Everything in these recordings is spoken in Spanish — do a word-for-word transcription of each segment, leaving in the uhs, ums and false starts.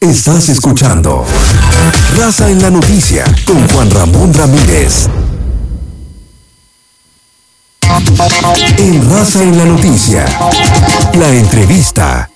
Estás escuchando Raza en la Noticia con Juan Ramón Ramírez. En Raza en la Noticia, la entrevista.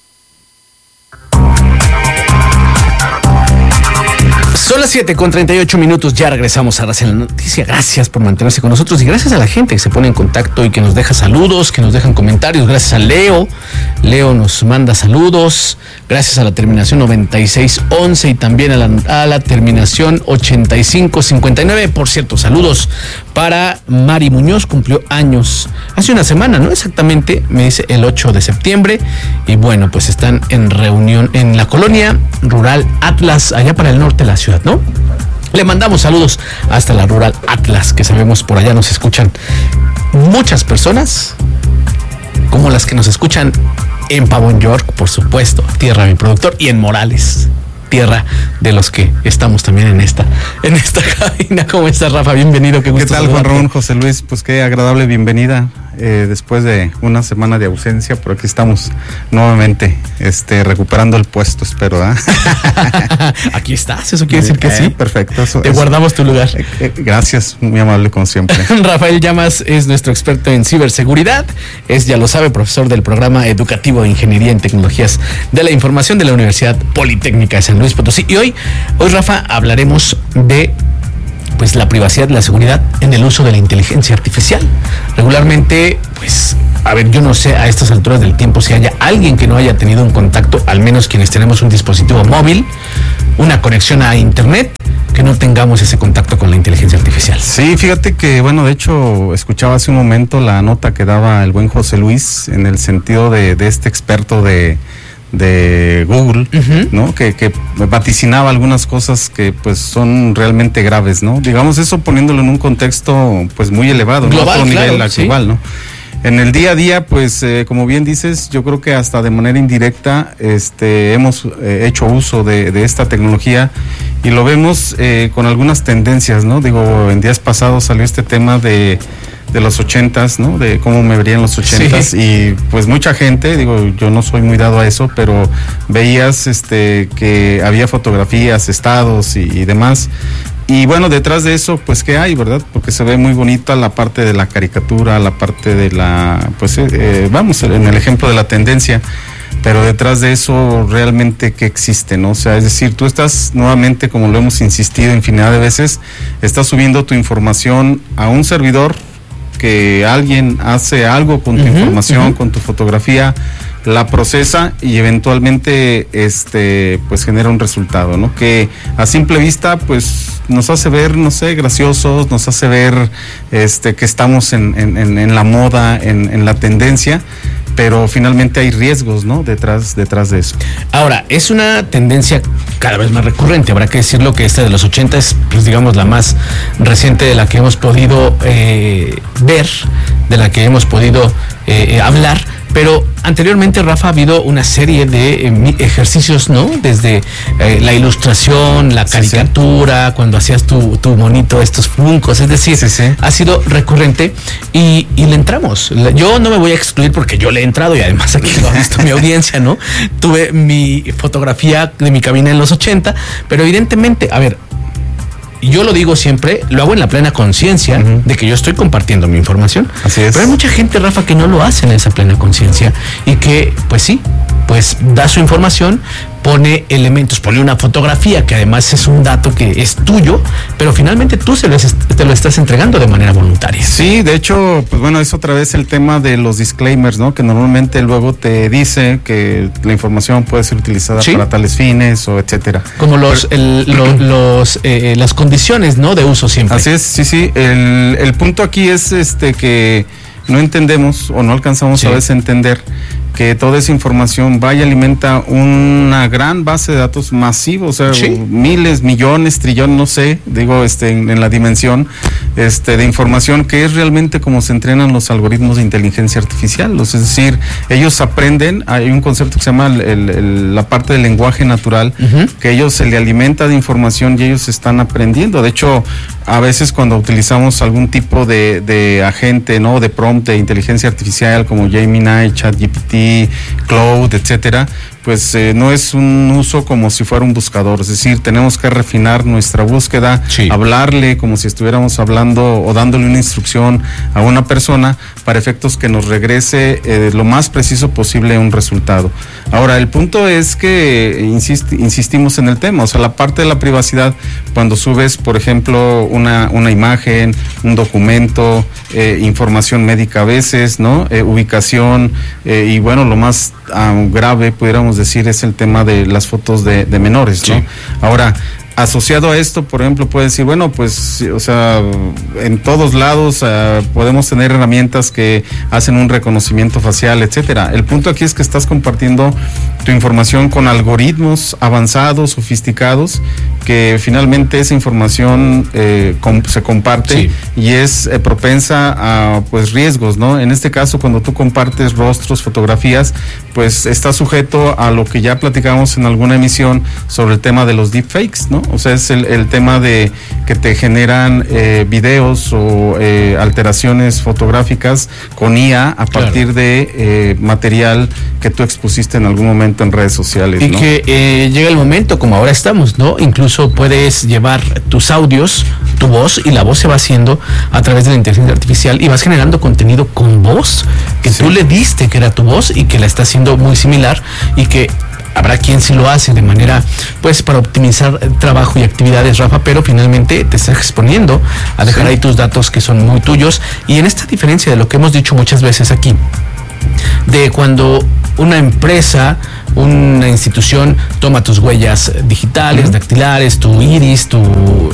Son las siete con treinta y ocho minutos, ya regresamos a Raza en la Noticia. Gracias por mantenerse con nosotros y gracias a la gente que se pone en contacto y que nos deja saludos, que nos dejan comentarios. Gracias a Leo, Leo nos manda saludos. Gracias a la terminación noventa y seis once y también a la, a la terminación ochenta y cinco cincuenta y nueve. Por cierto, saludos para Mari Muñoz, cumplió años hace una semana, ¿no? Exactamente, me dice el ocho de septiembre. Y bueno, pues están en reunión en la colonia rural Atlas, allá para el norte de la ciudad, ¿no? Le mandamos saludos hasta la rural Atlas, que sabemos por allá nos escuchan muchas personas, como las que nos escuchan en Pavón York, por supuesto, tierra de mi productor, y en Morales, tierra de los que estamos también en esta en esta cabina. ¿Cómo estás, Rafa? Bienvenido, qué gusto. ¿Qué tal, saludarte. Juan Ramón, José Luis? Pues qué agradable bienvenida. Eh, después de una semana de ausencia, por aquí estamos nuevamente este, recuperando el puesto, espero. ¿eh? Aquí estás, eso quiere decir que eh, sí. Perfecto. Eso, Te eso. guardamos tu lugar. Eh, eh, gracias, muy amable como siempre. Rafael Llamas es nuestro experto en ciberseguridad, es, ya lo sabe, profesor del programa educativo de Ingeniería en Tecnologías de la Información de la Universidad Politécnica de San Luis Potosí. Y hoy, hoy Rafa, hablaremos de pues la privacidad y la seguridad en el uso de la inteligencia artificial. Regularmente, pues, a ver, yo no sé a estas alturas del tiempo si haya alguien que no haya tenido un contacto, al menos quienes tenemos un dispositivo móvil, una conexión a internet, que no tengamos ese contacto con la inteligencia artificial. Sí, fíjate que, bueno, de hecho, escuchaba hace un momento la nota que daba el buen José Luis en el sentido de, de este experto de de Google, uh-huh. ¿no? Que, que vaticinaba algunas cosas que pues son realmente graves, ¿no? Digamos eso poniéndolo en un contexto pues muy elevado, global, ¿no? A otro claro, nivel sí. global, ¿no? En el día a día, pues, eh, como bien dices, yo creo que hasta de manera indirecta este, hemos eh, hecho uso de, de esta tecnología y lo vemos eh, con algunas tendencias, ¿no? Digo, en días pasados salió este tema de de los ochentas, ¿no? De cómo me verían los ochentas, sí. Y pues mucha gente, digo, yo no soy muy dado a eso, pero veías este que había fotografías, estados y, y demás. Y bueno, detrás de eso, pues, ¿qué hay, verdad? Porque se ve muy bonita la parte de la caricatura, la parte de la, pues, eh, vamos, en el ejemplo de la tendencia, pero detrás de eso realmente ¿qué existe, no? O sea, es decir, tú estás nuevamente, como lo hemos insistido infinidad de veces, estás subiendo tu información a un servidor que alguien hace algo con tu uh-huh, información, uh-huh. con tu fotografía, la procesa y eventualmente este pues genera un resultado, ¿no? Que a simple vista pues nos hace ver, no sé, graciosos, nos hace ver este que estamos en, en, en, en la moda, en, en la tendencia, pero finalmente hay riesgos, ¿no? Detrás, detrás de eso. Ahora, es una tendencia cada vez más recurrente, habrá que decirlo que esta de los ochenta es, pues digamos, la más reciente de la que hemos podido eh, ver, de la que hemos podido eh, hablar, pero anteriormente, Rafa, ha habido una serie de eh, ejercicios, ¿no? Desde eh, la ilustración, la caricatura, sí, sí. cuando hacías tu, tu monito, estos funcos, es decir, sí, sí. ha sido recurrente y, y le entramos. Yo no me voy a excluir porque yo le he entrado y además aquí lo ha visto mi audiencia, ¿no? Tuve mi fotografía de mi cabina en los ochenta, pero evidentemente, a ver, yo lo digo siempre, lo hago en la plena conciencia uh-huh. de que yo estoy compartiendo mi información. Así es. Pero hay mucha gente, Rafa, que no lo hace en esa plena conciencia y que, pues sí, pues da su información, pone elementos, pone una fotografía que además es un dato que es tuyo, pero finalmente tú se lo es, te lo estás entregando de manera voluntaria. Sí, de hecho, pues bueno, es otra vez el tema de los disclaimers, ¿no? Que normalmente luego te dice que la información puede ser utilizada ¿sí? para tales fines o etcétera. Como los, pero, el, lo, los eh, las condiciones, ¿no? De uso siempre. Así es, sí, sí. El, el punto aquí es este que no entendemos o no alcanzamos sí. a veces a entender que toda esa información va y alimenta una gran base de datos masiva, o sea, sí. miles, millones, trillones, no sé, digo, este, en, en la dimensión este, de información, que es realmente como se entrenan los algoritmos de inteligencia artificial. Es decir, ellos aprenden, hay un concepto que se llama el, el, la parte del lenguaje natural, uh-huh. que ellos se le alimenta de información y ellos están aprendiendo. De hecho, a veces cuando utilizamos algún tipo de, de agente, ¿no? De prompt de inteligencia artificial como Gemini, ChatGPT, P, cloud, etcétera, pues eh, no es un uso como si fuera un buscador, es decir, tenemos que refinar nuestra búsqueda, sí. hablarle como si estuviéramos hablando o dándole una instrucción a una persona para efectos que nos regrese eh, lo más preciso posible un resultado. Ahora, el punto es que insist, insistimos en el tema, o sea, la parte de la privacidad, cuando subes, por ejemplo, una, una imagen, un documento, eh, información médica a veces, ¿no? Eh, ubicación, eh, y bueno, lo más um, grave, pudiéramos decir, es el tema de las fotos de, de menores, ¿no? Sí. Ahora, asociado a esto, por ejemplo, puede decir, bueno, pues, o sea, en todos lados uh, podemos tener herramientas que hacen un reconocimiento facial, etcétera. El punto aquí es que estás compartiendo tu información con algoritmos avanzados, sofisticados, que finalmente esa información eh, com- se comparte sí. y es eh, propensa a, pues, riesgos, ¿no? En este caso, cuando tú compartes rostros, fotografías, pues está sujeto a lo que ya platicamos en alguna emisión sobre el tema de los deepfakes, ¿no? O sea, es el, el tema de que te generan eh, videos o eh, alteraciones fotográficas con I A a partir claro. de eh, material que tú expusiste en algún momento en redes sociales, y ¿no? que eh, llega el momento, como ahora estamos, ¿no? Incluso puedes llevar tus audios, tu voz, y la voz se va haciendo a través de la inteligencia artificial y vas generando contenido con voz que sí. tú le diste que era tu voz y que la está haciendo muy similar, y que habrá quien sí lo hace de manera, pues, para optimizar trabajo y actividades, Rafa, pero finalmente te estás exponiendo a dejar sí. ahí tus datos que son muy tuyos. Y en esta diferencia de lo que hemos dicho muchas veces aquí, de cuando una empresa, una institución toma tus huellas digitales, uh-huh. dactilares, tu iris, tu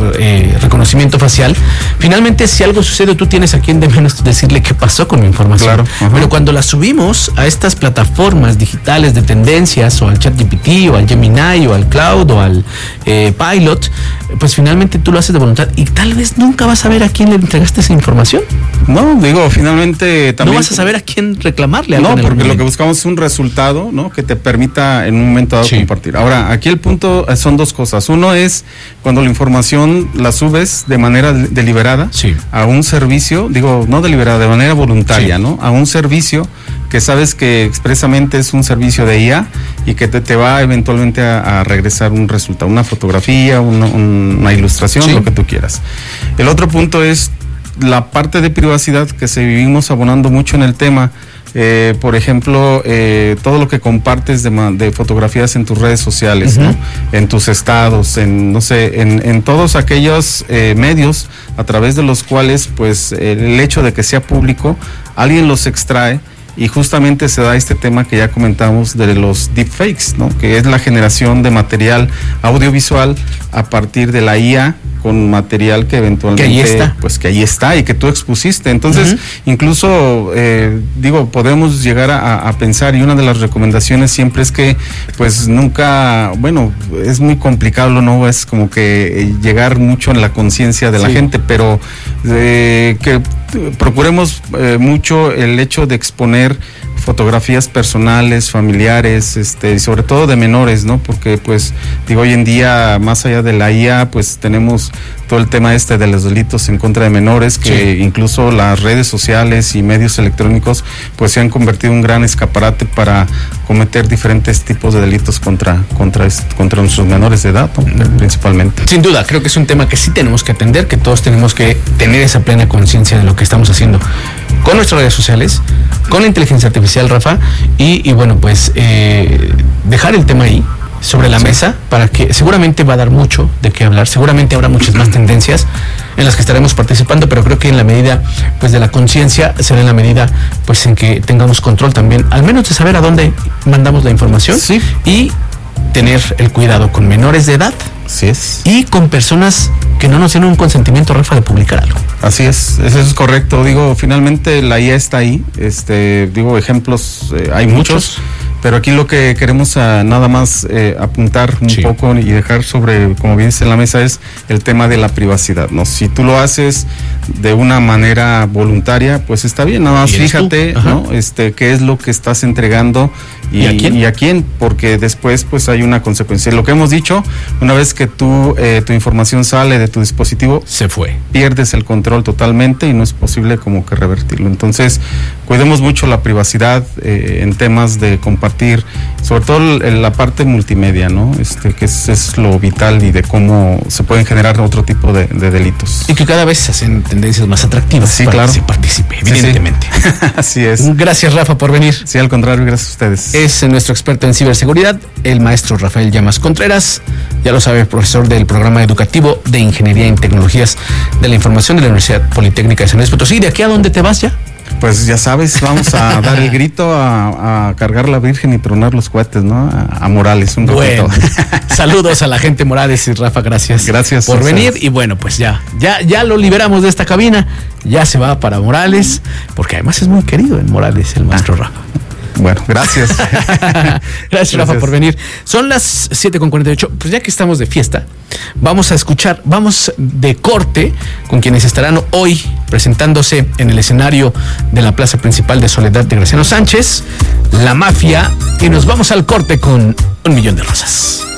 eh, reconocimiento facial, finalmente si algo sucede, tú tienes a quien de menos decirle qué pasó con mi información. Claro. Uh-huh. Pero cuando la subimos a estas plataformas digitales de tendencias, o al ChatGPT, o al Gemini, o al Cloud, o al eh, Pilot, pues finalmente tú lo haces de voluntad y tal vez nunca vas a ver a quién le entregaste esa información. No, digo, finalmente también... No vas a saber a quién reclamarle. No, porque lo que buscamos es un resultado, ¿no? Que te permita en un momento dado sí. compartir. Ahora, aquí el punto son dos cosas. Uno es cuando la información la subes de manera deliberada sí. a un servicio, digo, no deliberada, de manera voluntaria, sí. ¿no? A un servicio que sabes que expresamente es un servicio de I A y que te, te va eventualmente a, a regresar un resultado, una fotografía, una, una ilustración, sí. lo que tú quieras. El otro punto es la parte de privacidad que seguimos abonando mucho en el tema. Eh, por ejemplo, eh, todo lo que compartes de, de fotografías en tus redes sociales, uh-huh. ¿no? En tus estados, en no sé, en, en todos aquellos eh, medios a través de los cuales, pues, el hecho de que sea público, alguien los extrae. Y justamente se da este tema que ya comentamos de los deepfakes, ¿no? Que es la generación de material audiovisual a partir de la I A con material que eventualmente, que ahí está. pues que ahí está y que tú expusiste. Entonces, uh-huh. incluso, eh, digo, podemos llegar a, a pensar, y una de las recomendaciones siempre es que, pues nunca, bueno, es muy complicado, ¿no? Es como que llegar mucho en la conciencia de la sí. gente, pero eh, que procuremos eh, mucho el hecho de exponer fotografías personales, familiares, este, y sobre todo de menores, ¿no? Porque, pues, digo, hoy en día, más allá de la I A, pues tenemos todo el tema este de los delitos en contra de menores, que sí. incluso las redes sociales y medios electrónicos, pues se han convertido en un gran escaparate para cometer diferentes tipos de delitos contra, contra, contra nuestros menores de edad, ¿no? Principalmente. Sin duda, creo que es un tema que sí tenemos que atender, que todos tenemos que tener esa plena conciencia de lo que estamos haciendo con nuestras redes sociales, con la inteligencia artificial, Rafa, y, y bueno, pues eh, dejar el tema ahí sobre la sí. mesa, para que seguramente va a dar mucho de qué hablar, seguramente habrá muchas más tendencias en las que estaremos participando, pero creo que en la medida, pues, de la conciencia, será en la medida, pues, en que tengamos control también, al menos de saber a dónde mandamos la información sí. y tener el cuidado con menores de edad. Así es. Y con personas que no nos tienen un consentimiento, Rafa, de publicar algo. Así es, eso es correcto. Digo, finalmente la I A está ahí. Este, digo, ejemplos eh, hay muchos, muchos, pero aquí lo que queremos a, nada más eh, apuntar un sí. poco y dejar sobre, como bien dice en la mesa, es el tema de la privacidad, ¿no? Si tú lo haces de una manera voluntaria, pues está bien, nada más fíjate, ¿no? Este, qué es lo que estás entregando ¿Y, ¿Y a quién? ¿Y a quién? Porque después pues hay una consecuencia. Lo que hemos dicho, una vez que tú, eh, tu información sale de tu dispositivo, se fue. Pierdes el control totalmente y no es posible como que revertirlo. Entonces, cuidemos mucho la privacidad eh, en temas de compartir, sobre todo en la parte multimedia, ¿no? Este, que es, es lo vital y de cómo se pueden generar otro tipo de, de delitos. Y que cada vez se hacen tendencias más atractivas sí, para claro. que se participe, evidentemente. Sí, sí. Así es. Gracias, Rafa, por venir. Sí, al contrario, gracias a ustedes. Es nuestro experto en ciberseguridad, el maestro Rafael Llamas Contreras. Ya lo sabe, profesor del programa educativo de Ingeniería en Tecnologías de la Información de la Universidad Politécnica de San Luis Potosí. ¿De aquí a dónde te vas ya? Pues ya sabes, vamos a dar el grito, a, a cargar la Virgen y tronar los cohetes, ¿no? A, a Morales, un bueno, ratito. Saludos a la gente Morales y Rafa, gracias. Gracias por venir. Ustedes. Y bueno, pues ya, ya, ya lo liberamos de esta cabina, ya se va para Morales, porque además es muy querido en Morales el maestro ah. Rafa. Bueno, gracias. gracias. Gracias, Rafa, por venir. Son las siete con cuarenta y ocho. Pues ya que estamos de fiesta, vamos a escuchar, vamos de corte con quienes estarán hoy presentándose en el escenario de la plaza principal de Soledad de Graciano Sánchez, La Mafia, y nos vamos al corte con Un Millón de Rosas.